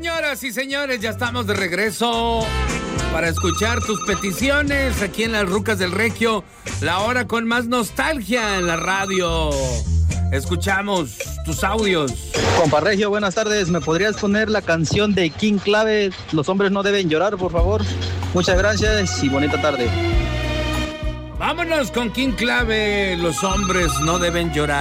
Señoras y señores, ya estamos de regreso para escuchar tus peticiones aquí en las Rucas del Regio, la hora con más nostalgia en la radio. Escuchamos tus audios. Compa Regio, buenas tardes. ¿Me podrías poner la canción de King Clave, Los hombres no deben llorar, por favor? Muchas gracias y bonita tarde. Vámonos con King Clave, Los hombres no deben llorar.